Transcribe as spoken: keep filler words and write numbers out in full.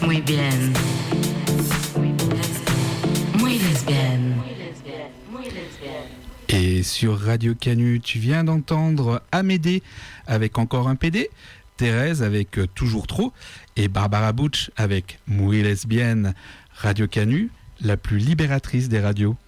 Muy bien. Muy lesbienne. Et sur Radio Canu, tu viens d'entendre Amédée avec Encore un P D, Thérèse avec Toujours Trop et Barbara Butch avec Muy lesbienne. Radio Canu, la plus libératrice des radios.